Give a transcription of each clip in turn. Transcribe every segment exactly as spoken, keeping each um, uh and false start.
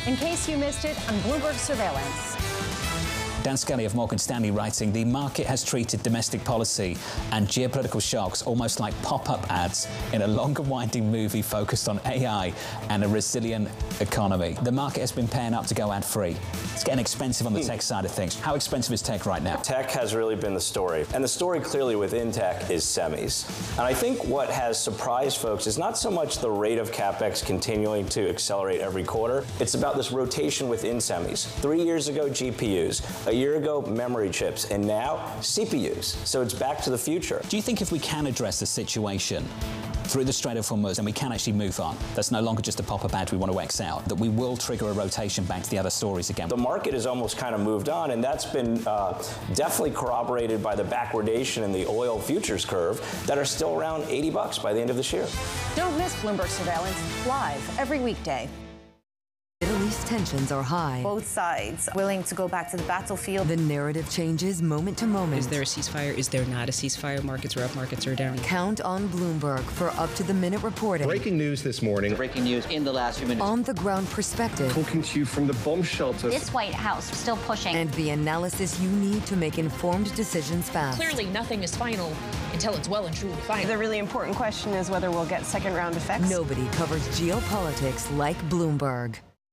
in case you missed it on Bloomberg Surveillance. Dan Scully of Morgan Stanley writing, the market has treated domestic policy and geopolitical shocks almost like pop-up ads in a longer winding movie focused on A I and a resilient economy. The market has been paying up to go ad-free. It's getting expensive on the tech side of things. How expensive is tech right now? Tech has really been the story. And the story clearly within tech is semis. And I think what has surprised folks is not so much the rate of CapEx continuing to accelerate every quarter. It's about this rotation within semis. Three years ago, G P Us. A year ago, memory chips, and now C P Us. So it's back to the future. Do you think if we can address the situation through the Strait of Hormuz and we can actually move on, that's no longer just a pop-up ad we want to X out, that we will trigger a rotation back to the other stories again? The market has almost kind of moved on, and that's been uh, definitely corroborated by the backwardation in the oil futures curve that are still around eighty bucks by the end of this year. Don't miss Bloomberg Surveillance live every weekday. Middle East tensions are high. Both sides willing to go back to the battlefield. The narrative changes moment to moment. Is there a ceasefire? Is there not a ceasefire? Markets are up, markets are down. Count on Bloomberg for up-to-the-minute reporting. Breaking news this morning. Breaking news in the last few minutes. On-the-ground perspective. Talking to you from the bomb shelter. This White House still pushing. And the analysis you need to make informed decisions fast. Clearly, nothing is final until it's well and truly final. The really important question is whether we'll get second-round effects. Nobody covers geopolitics like Bloomberg.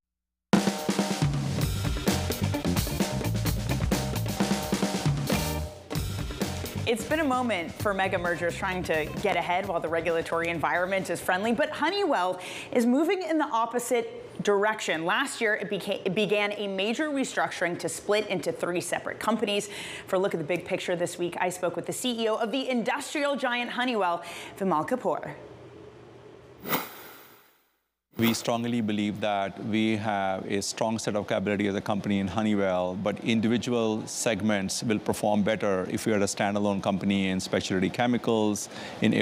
It's been a moment for mega mergers trying to get ahead while the regulatory environment is friendly, but Honeywell is moving in the opposite direction. Last year, it, became, it began a major restructuring to split into three separate companies. For a look at the big picture this week, I spoke with the C E O of the industrial giant Honeywell, Vimal Kapur. We strongly believe that we have a strong set of capability as a company in Honeywell, but individual segments will perform better if we are a standalone company in specialty chemicals, in